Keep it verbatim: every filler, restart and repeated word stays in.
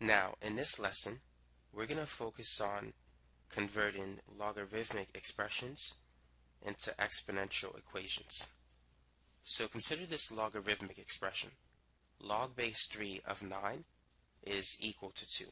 Now, in this lesson, we're going to focus on converting logarithmic expressions into exponential equations. So consider this logarithmic expression. Log base three of nine is equal to two.